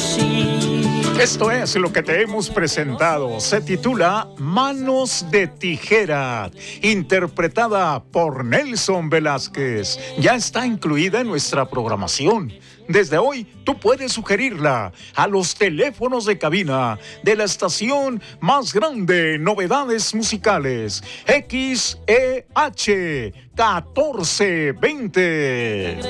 sí. Esto es lo que te hemos presentado. Se titula Manos de Tijera, interpretada por Nelson Velázquez. Ya está incluida en nuestra programación. Desde hoy, tú puedes sugerirla a los teléfonos de cabina de la estación más grande, Novedades Musicales, XEH 1420.